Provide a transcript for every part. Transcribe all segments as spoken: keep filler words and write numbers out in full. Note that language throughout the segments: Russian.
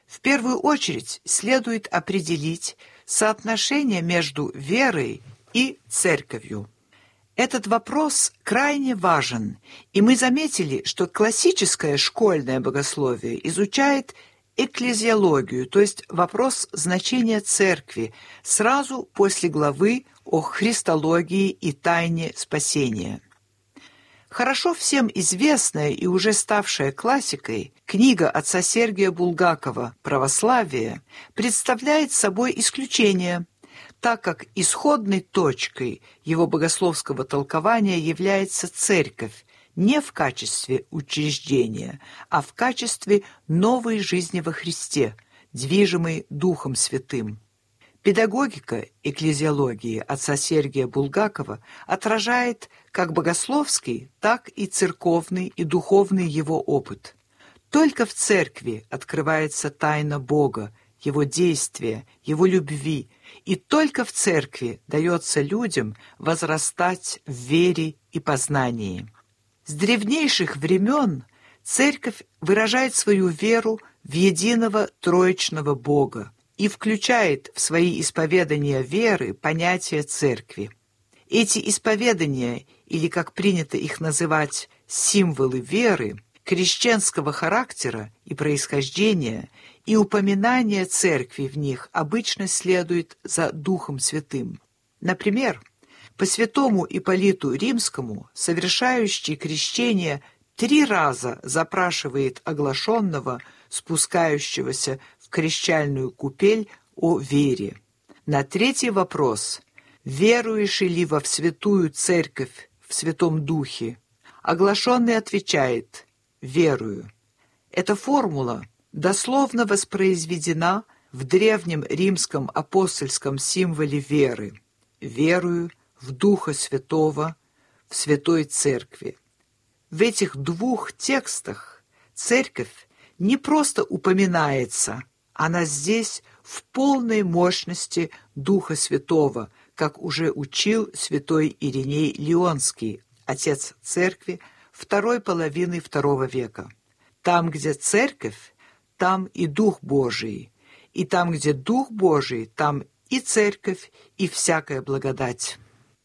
В первую очередь следует определить соотношение между верой и церковью. Этот вопрос крайне важен, и мы заметили, что классическое школьное богословие изучает экклезиологию, то есть вопрос значения церкви, сразу после главы о христологии и тайне спасения. Хорошо всем известная и уже ставшая классикой книга отца Сергия Булгакова «Православие» представляет собой исключение, так как исходной точкой его богословского толкования является церковь не в качестве учреждения, а в качестве новой жизни во Христе, движимой Духом Святым. Педагогика экклезиологии отца Сергия Булгакова отражает как богословский, так и церковный и духовный его опыт. Только в церкви открывается тайна Бога, Его действия, Его любви, и только в церкви дается людям возрастать в вере и познании. С древнейших времен церковь выражает свою веру в единого троичного Бога и включает в свои исповедания веры понятие церкви. Эти исповедания, или, как принято их называть, символы веры, крещенского характера и происхождения, и упоминание церкви в них обычно следует за Духом Святым. Например, по святому Ипполиту Римскому, совершающий крещение, три раза запрашивает оглашенного, спускающегося в крещальную купель, о вере. На третий вопрос «Веруешь ли во святую церковь в Святом Духе?» оглашенный отвечает «Верую». Эта формула дословно воспроизведена в древнем римском апостольском символе веры «Верую в Духа Святого, в Святой Церкви». В этих двух текстах церковь не просто упоминается, она здесь в полной мощности Духа Святого, как уже учил святой Ириней Лионский, отец церкви второй половины второго века. Там, где церковь, там и Дух Божий, и там, где Дух Божий, там и церковь, и всякая благодать.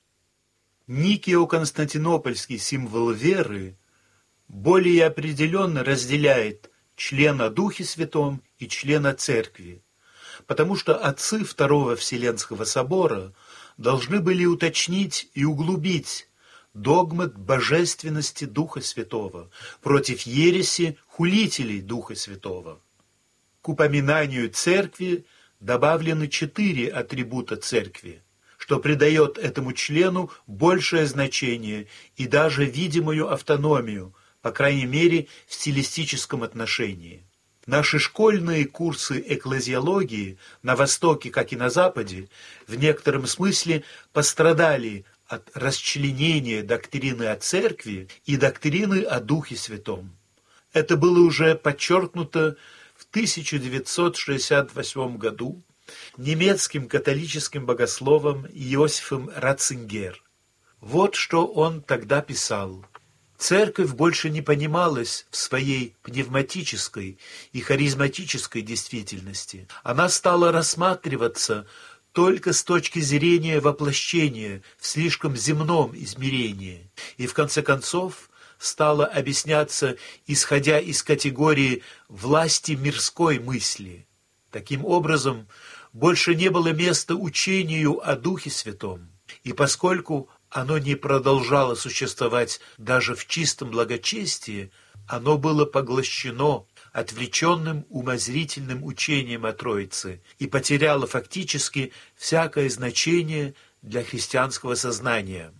Никио-Константинопольский символ веры более определенно разделяет члена Духе Святом и члена Церкви, потому что отцы Второго Вселенского Собора должны были уточнить и углубить догмат божественности Духа Святого против ереси хулителей Духа Святого. К упоминанию Церкви добавлены четыре атрибута Церкви, что придает этому члену большее значение и даже видимую автономию, по крайней мере, в стилистическом отношении. Наши школьные курсы экклезиологии на Востоке, как и на Западе, в некотором смысле пострадали от расчленения доктрины о Церкви и доктрины о Духе Святом. Это было уже подчеркнуто в тысяча девятьсот шестьдесят восьмом году немецким католическим богословом Иосифом Ратцингер. Вот что он тогда писал. Церковь больше не понималась в своей пневматической и харизматической действительности. Она стала рассматриваться только с точки зрения воплощения в слишком земном измерении и, в конце концов, стала объясняться, исходя из категории власти мирской мысли. Таким образом, больше не было места учению о Духе Святом, и поскольку оно не продолжало существовать даже в чистом благочестии, оно было поглощено отвлеченным умозрительным учением о Троице и потеряло фактически всякое значение для христианского сознания.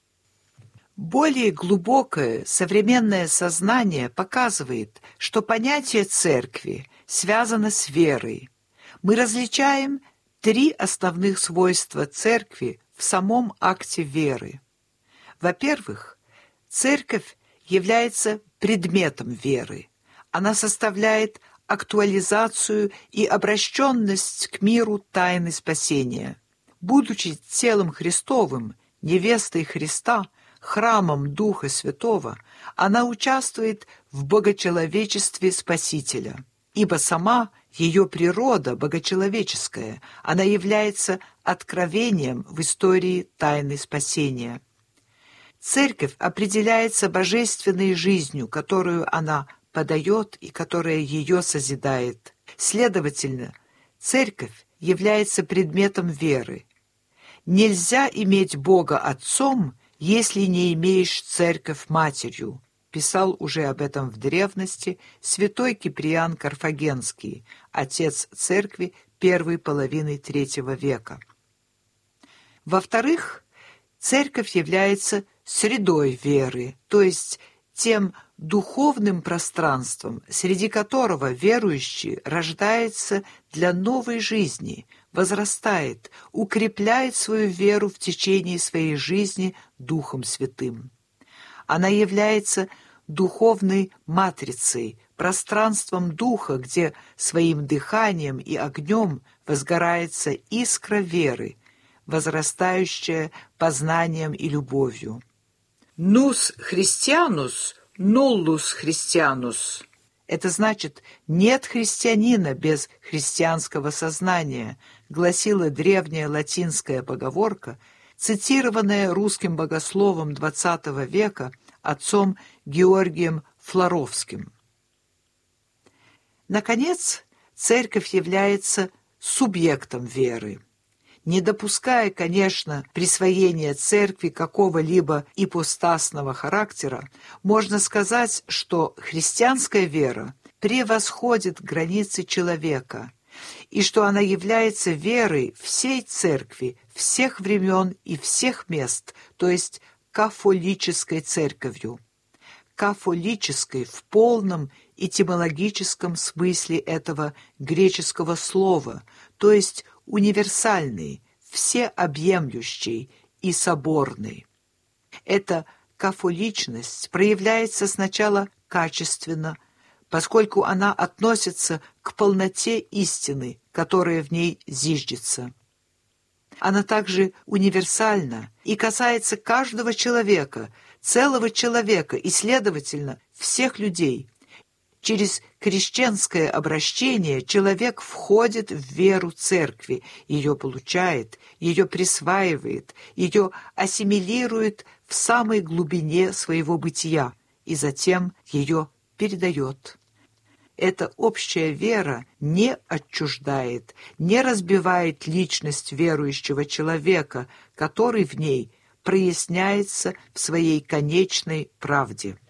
Более глубокое современное сознание показывает, что понятие церкви связано с верой. Мы различаем три основных свойства церкви в самом акте веры. Во-первых, церковь является предметом веры. Она составляет актуализацию и обращенность к миру тайны спасения. Будучи телом Христовым, невестой Христа, храмом Духа Святого, она участвует в богочеловечестве Спасителя. ибо сама ее природа богочеловеческая, она является откровением в истории тайны спасения. Церковь определяется божественной жизнью, которую она подает и которая ее созидает. Следовательно, церковь является предметом веры. Нельзя иметь Бога отцом, если не имеешь церковь матерью, писал уже об этом в древности святой Киприан Карфагенский, отец церкви первой половины третьего века. Во-вторых, церковь является средой веры, то есть тем духовным пространством, среди которого верующий рождается для новой жизни, возрастает, укрепляет свою веру в течение своей жизни Духом Святым. Она является духовной матрицей, пространством Духа, где своим дыханием и огнем возгорается искра веры, возрастающая познанием и любовью. «Нус христианус, нуллус христианус» — это значит «нет христианина без христианского сознания», гласила древняя латинская поговорка, цитированная русским богословом двадцатого века отцом Георгием Флоровским. Наконец, церковь является субъектом веры. Не допуская, конечно, присвоения церкви какого-либо ипостасного характера, можно сказать, что христианская вера превосходит границы человека, и что она является верой всей церкви, всех времен и всех мест, то есть кафолической церковью. Кафолической в полном этимологическом смысле этого греческого слова, то есть универсальный, всеобъемлющий и соборный. Эта кафоличность проявляется сначала качественно, поскольку она относится к полноте истины, которая в ней зиждется. Она также универсальна и касается каждого человека, целого человека и, следовательно, всех людей. Через крещенское обращение человек входит в веру церкви, ее получает, ее присваивает, ее ассимилирует в самой глубине своего бытия и затем ее передает. Эта общая вера не отчуждает, не разбивает личность верующего человека, который в ней проясняется в своей конечной правде.